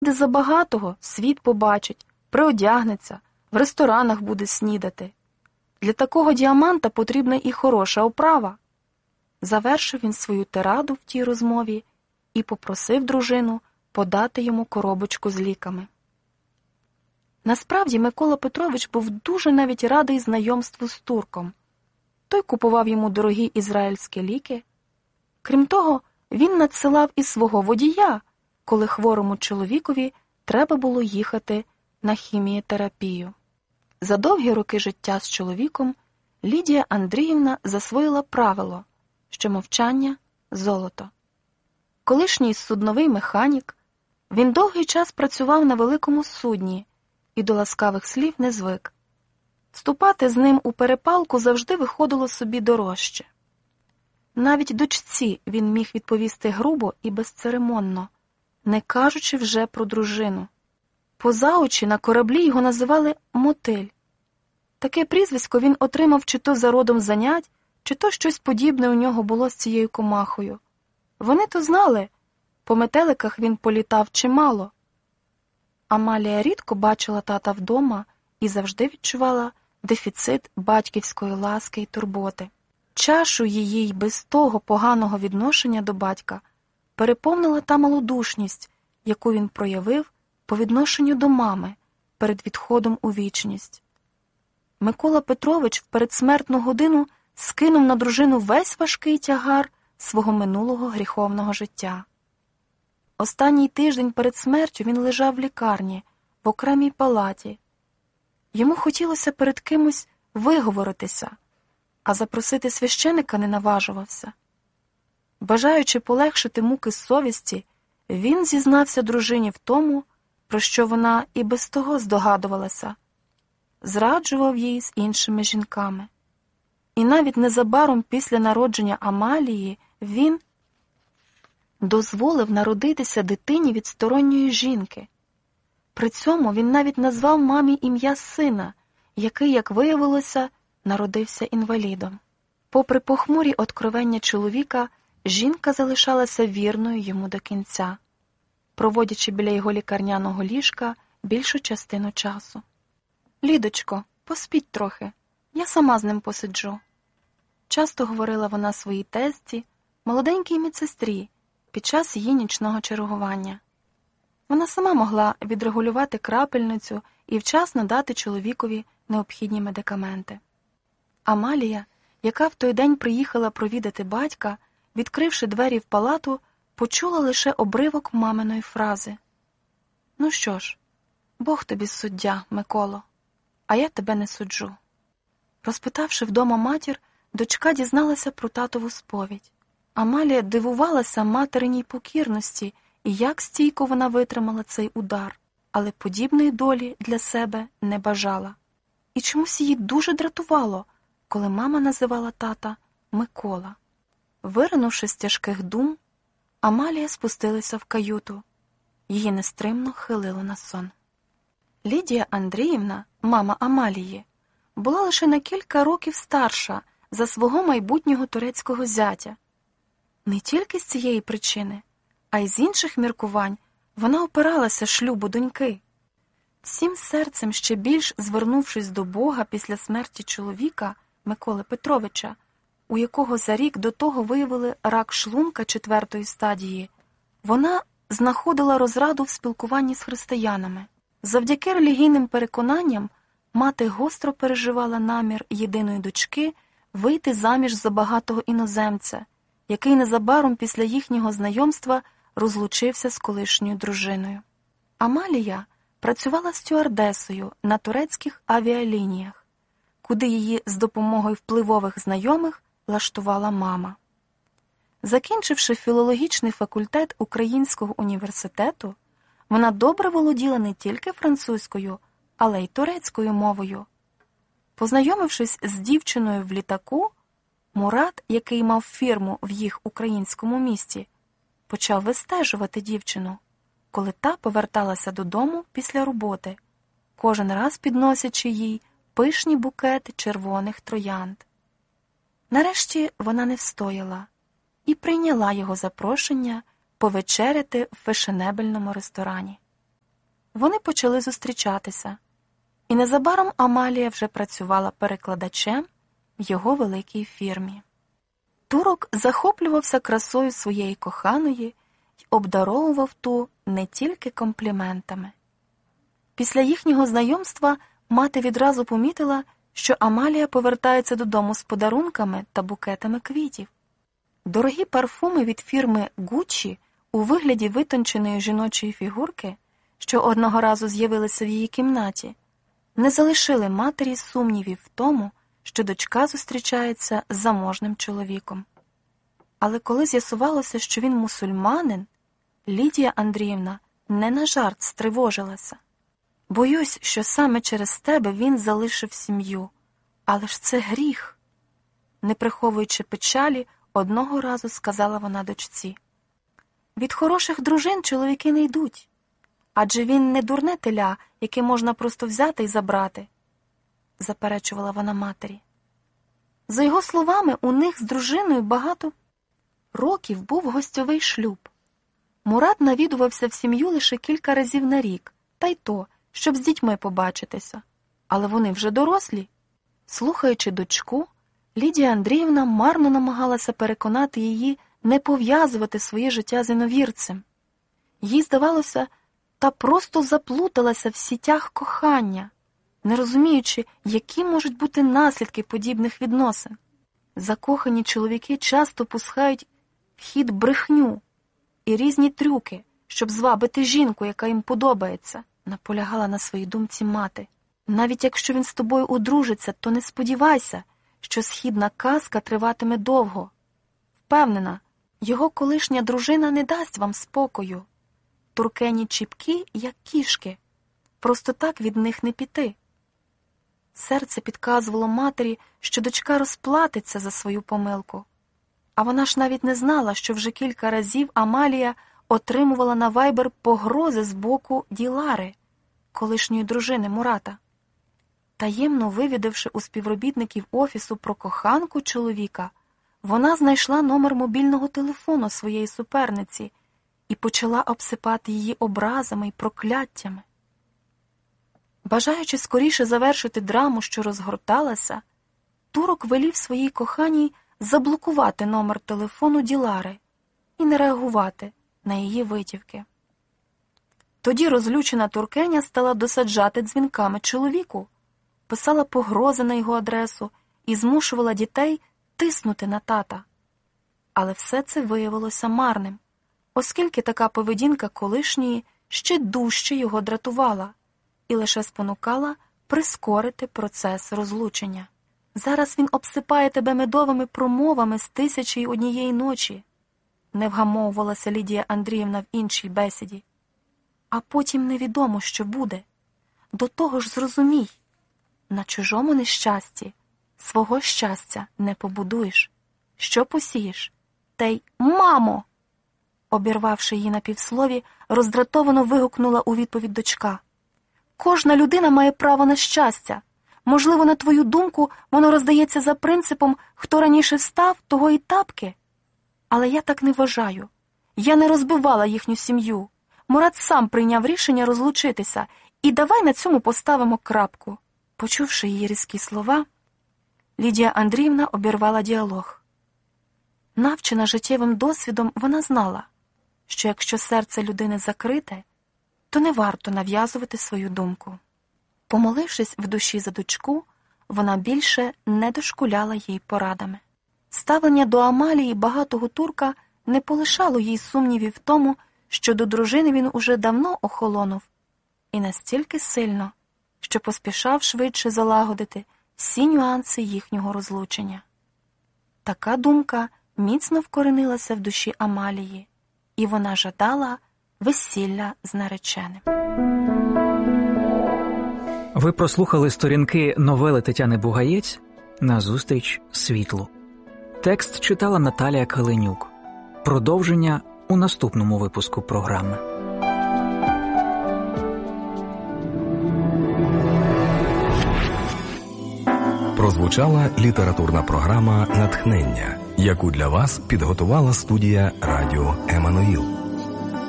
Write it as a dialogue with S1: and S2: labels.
S1: Де забагатого світ побачить, приодягнеться, в ресторанах буде снідати. Для такого діаманта потрібна і хороша оправа. Завершив він свою тираду в тій розмові і попросив дружину подати йому коробочку з ліками. Насправді Микола Петрович був дуже навіть радий знайомству з турком. Той купував йому дорогі ізраїльські ліки. Крім того, він надсилав і свого водія, коли хворому чоловікові треба було їхати на хімієтерапію. За довгі роки життя з чоловіком Лідія Андріївна засвоїла правило, що мовчання – золото. Колишній судновий механік, він довгий час працював на великому судні і до ласкавих слів не звик. Вступати з ним у перепалку завжди виходило собі дорожче. Навіть дочці він міг відповісти грубо і безцеремонно, не кажучи вже про дружину. Поза очі на кораблі його називали «мотиль». Таке прізвисько він отримав чи то за родом занять, чи то щось подібне у нього було з цією комахою. Вони то знали, по метеликах він політав чимало. Амалія рідко бачила тата вдома і завжди відчувала дефіцит батьківської ласки й турботи. Чашу її й без того поганого відношення до батька переповнила та малодушність, яку він проявив по відношенню до мами перед відходом у вічність. Микола Петрович в передсмертну годину скинув на дружину весь важкий тягар свого минулого гріховного життя. Останній тиждень перед смертю він лежав в лікарні, в окремій палаті. Йому хотілося перед кимось виговоритися, а запросити священика не наважувався. Бажаючи полегшити муки совісті, він зізнався дружині в тому, про що вона і без того здогадувалася. Зраджував її з іншими жінками. І навіть незабаром після народження Амалії він дозволив народитися дитині від сторонньої жінки. При цьому він навіть назвав мамі ім'я сина, який, як виявилося, народився інвалідом. Попри похмурі откровення чоловіка, жінка залишалася вірною йому до кінця, проводячи біля його лікарняного ліжка більшу частину часу. «Лідочко, поспіть трохи, я сама з ним посиджу», – часто говорила вона своїй тезці, молоденькій медсестрі, під час її нічного чергування. Вона сама могла відрегулювати крапельницю і вчасно дати чоловікові необхідні медикаменти. Амалія, яка в той день приїхала провідати батька, відкривши двері в палату, почула лише обривок маминої фрази. «Ну що ж, Бог тобі суддя, Миколо, а я тебе не суджу». Розпитавши вдома матір, дочка дізналася про татову сповідь. Амалія дивувалася материній покірності і як стійко вона витримала цей удар, але подібної долі для себе не бажала. І чомусь її дуже дратувало, коли мама називала тата Микола. Виринувши з тяжких дум, Амалія спустилася в каюту. Її нестримно хилило на сон. Лідія Андріївна, мама Амалії, була лише на кілька років старша за свого майбутнього турецького зятя. Не тільки з цієї причини, а й з інших міркувань вона опиралася шлюбу доньки. Всім серцем, ще більш звернувшись до Бога після смерті чоловіка Миколи Петровича, у якого за рік до того виявили рак шлунка 4-ї стадії, вона знаходила розраду в спілкуванні з християнами. Завдяки релігійним переконанням мати гостро переживала намір єдиної дочки вийти заміж за багатого іноземця, який незабаром після їхнього знайомства розлучився з колишньою дружиною. Амалія працювала стюардесою на турецьких авіалініях, куди її з допомогою впливових знайомих влаштувала мама. Закінчивши філологічний факультет Українського університету, вона добре володіла не тільки французькою, але й турецькою мовою. Познайомившись з дівчиною в літаку, Мурат, який мав фірму в їх українському місті, почав вистежувати дівчину, коли та поверталася додому після роботи, кожен раз підносячи їй пишні букети червоних троянд. Нарешті вона не встояла і прийняла його запрошення повечеряти в фешенебельному ресторані. Вони почали зустрічатися, і незабаром Амалія вже працювала перекладачем в його великій фірмі. Турок захоплювався красою своєї коханої й обдаровував ту не тільки компліментами. Після їхнього знайомства мати відразу помітила, що Амалія повертається додому з подарунками та букетами квітів. Дорогі парфуми від фірми Гуччі у вигляді витонченої жіночої фігурки, що одного разу з'явилися в її кімнаті, не залишили матері сумнівів в тому, що дочка зустрічається з заможним чоловіком. Але коли з'ясувалося, що він мусульманин, Лідія Андріївна не на жарт стривожилася. «Боюсь, що саме через тебе він залишив сім'ю. Але ж це гріх!» Не приховуючи печалі, одного разу сказала вона дочці. «Від хороших дружин чоловіки не йдуть. Адже він не дурне теля, яке можна просто взяти і забрати», – заперечувала вона матері. За його словами, у них з дружиною багато років був гостьовий шлюб. Мурат навідувався в сім'ю лише кілька разів на рік, та й то, щоб з дітьми побачитися. Але вони вже дорослі. Слухаючи дочку, Лідія Андріївна марно намагалася переконати її не пов'язувати своє життя з іновірцем. Їй здавалося, та просто заплуталася в сітях кохання, не розуміючи, які можуть бути наслідки подібних відносин. Закохані чоловіки часто пускають в хід брехню і різні трюки, щоб звабити жінку, яка їм подобається, наполягала на своїй думці мати. Навіть якщо він з тобою одружиться, то не сподівайся, що східна казка триватиме довго. Впевнена, його колишня дружина не дасть вам спокою. Туркені чіпкі, як кішки. Просто так від них не піти. Серце підказувало матері, що дочка розплатиться за свою помилку. А вона ж навіть не знала, що вже кілька разів Амалія отримувала на вайбер погрози з боку Ділари, колишньої дружини Мурата. Таємно вивідавши у співробітників офісу про коханку чоловіка, вона знайшла номер мобільного телефону своєї суперниці і почала обсипати її образами й прокляттями. Бажаючи скоріше завершити драму, що розгорталася, турок велів своїй коханій заблокувати номер телефону Ділари і не реагувати на її витівки. Тоді розлючена туркеня стала досаджати дзвінками чоловіку, писала погрози на його адресу і змушувала дітей тиснути на тата. Але все це виявилося марним, оскільки така поведінка колишньої ще дужче його дратувала і лише спонукала прискорити процес розлучення. «Зараз він обсипає тебе медовими промовами з 1001 ночі», не вгамовувалася Лідія Андріївна в іншій бесіді. «А потім невідомо, що буде. До того ж зрозумій, на чужому нещасті свого щастя не побудуєш. Що посієш? Та й «Мамо!» Обірвавши її на півслові, роздратовано вигукнула у відповідь дочка. «Кожна людина має право на щастя. Можливо, на твою думку, воно роздається за принципом «хто раніше встав, того і тапки». Але я так не вважаю. Я не розбивала їхню сім'ю. Мурат сам прийняв рішення розлучитися, і давай на цьому поставимо крапку». Почувши її різкі слова, Лідія Андріївна обірвала діалог. Навчена життєвим досвідом, вона знала, що якщо серце людини закрите, то не варто нав'язувати свою думку. Помолившись в душі за дочку, вона більше не дошкуляла їй порадами. Ставлення до Амалії багатого турка не полишало їй сумнівів в тому, що до дружини він уже давно охолонув, і настільки сильно, що поспішав швидше залагодити всі нюанси їхнього розлучення. Така думка міцно вкоренилася в душі Амалії, і вона жадала весілля з нареченим.
S2: Ви прослухали сторінки новели Тетяни Бугаєць «Назустріч світлу». Текст читала Наталія Каленюк. Продовження у наступному випуску програми.
S3: Прозвучала літературна програма «Натхнення», яку для вас підготувала студія «Радіо Еммануїл».